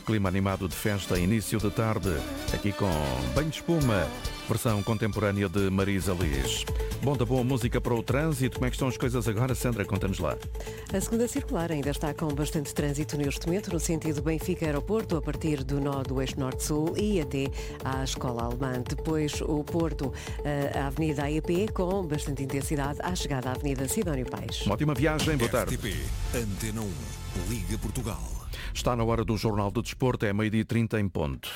clima animado de festa, início de tarde, aqui com banho de espuma, versão contemporânea de Marisa Liz. Bom da boa música para o trânsito. Como é que estão as coisas agora? Sandra, conta-nos lá. A segunda circular ainda está com bastante trânsito neste momento, no sentido Benfica-Aeroporto, a partir do nó do eixo Norte-Sul e até à Escola Alemã. Depois o Porto, a Avenida AEP, com bastante intensidade, à chegada à Avenida Sidónio Pais. Uma ótima viagem, boa tarde. RTP, Antena 1, Liga Portugal. Está na hora do Jornal do Desporto, é 12h30 em ponto.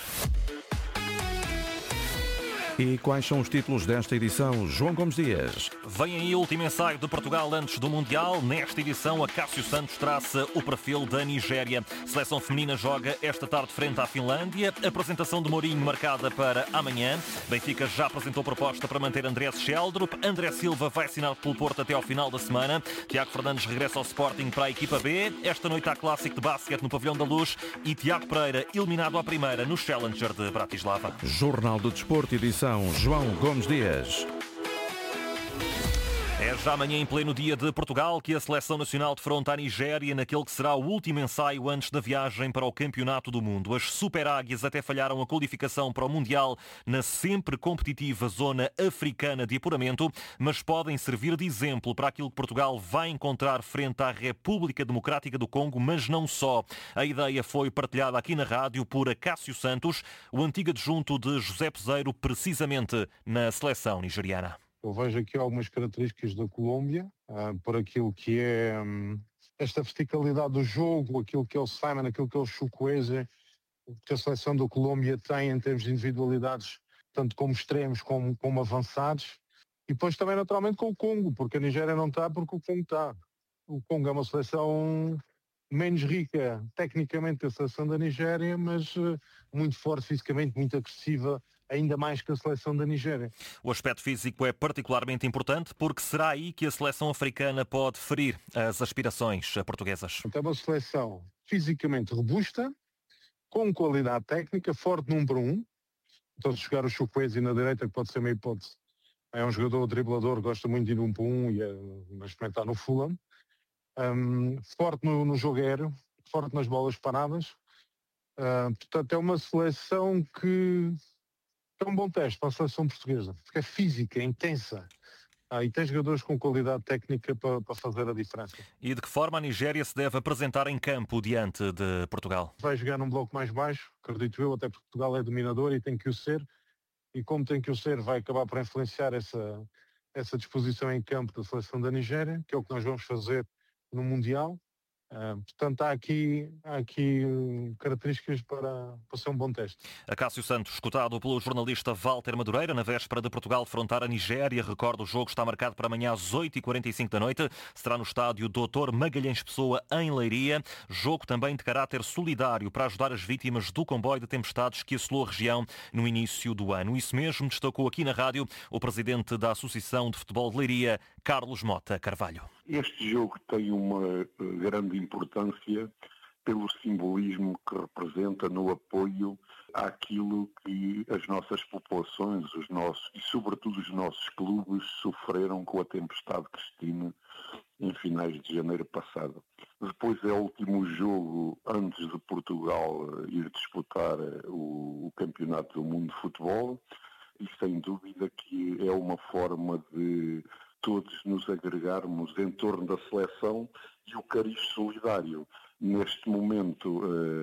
E quais são os títulos desta edição? João Gomes Dias. Vem aí o último ensaio de Portugal antes do Mundial. Nesta edição, a Cássio Santos traça o perfil da Nigéria. Seleção feminina joga esta tarde frente à Finlândia. Apresentação de Mourinho marcada para amanhã. Benfica já apresentou proposta para manter André Sheldrup. André Silva vai assinar pelo Porto até ao final da semana. Tiago Fernandes regressa ao Sporting para a equipa B. Esta noite há clássico de basquete no Pavilhão da Luz. E Tiago Pereira eliminado à primeira no Challenger de Bratislava. Jornal do Desporto, edição João Gomes Dias. É já amanhã, em pleno dia de Portugal, que a Seleção Nacional defronta a Nigéria naquele que será o último ensaio antes da viagem para o Campeonato do Mundo. As Super Águias até falharam a qualificação para o Mundial na sempre competitiva zona africana de apuramento, mas podem servir de exemplo para aquilo que Portugal vai encontrar frente à República Democrática do Congo, mas não só. A ideia foi partilhada aqui na rádio por Cássio Santos, o antigo adjunto de José Peseiro, precisamente na seleção nigeriana. Eu vejo aqui algumas características da Colômbia, por aquilo que é esta verticalidade do jogo, aquilo que é o Simon, aquilo que é o Chukwueze, que a seleção da Colômbia tem em termos de individualidades, tanto como extremos como avançados, e depois também naturalmente com o Congo, porque a Nigéria não está, porque o Congo está. O Congo é uma seleção menos rica tecnicamente que a seleção da Nigéria, mas muito forte fisicamente, muito agressiva, ainda mais que a seleção da Nigéria. O aspecto físico é particularmente importante porque será aí que a seleção africana pode ferir as aspirações portuguesas. É uma seleção fisicamente robusta, com qualidade técnica, forte no 1 para 1. Então, se jogar o Chukwueze na direita, que pode ser uma hipótese, é um jogador driblador, gosta muito de ir no 1 para 1 e experimentar no Fulham. Forte no jogo aéreo, forte nas bolas paradas. Portanto, é uma seleção que é um bom teste para a seleção portuguesa, porque é física, é intensa. E tem jogadores com qualidade técnica para fazer a diferença. E de que forma a Nigéria se deve apresentar em campo diante de Portugal? Vai jogar num bloco mais baixo, acredito eu, até porque Portugal é dominador e tem que o ser. E como tem que o ser, vai acabar por influenciar essa disposição em campo da seleção da Nigéria, que é o que nós vamos fazer no Mundial. Portanto, há aqui características para ser um bom teste. A Cássio Santos, escutado pelo jornalista Walter Madureira, na véspera de Portugal afrontar a Nigéria. Recordo, o jogo está marcado para amanhã às 8h45 da noite. Será no estádio Dr. Magalhães Pessoa, em Leiria. Jogo também de caráter solidário para ajudar as vítimas do comboio de tempestades que assolou a região no início do ano. Isso mesmo destacou aqui na rádio o presidente da Associação de Futebol de Leiria, Carlos Mota Carvalho. Este jogo tem uma grande importância pelo simbolismo que representa no apoio àquilo que as nossas populações, e sobretudo os nossos clubes sofreram com a tempestade Cristina em finais de janeiro passado. Depois é o último jogo antes de Portugal ir disputar o Campeonato do Mundo de Futebol e sem dúvida que é uma forma de todos nos agregarmos em torno da seleção e o cariz solidário. Neste momento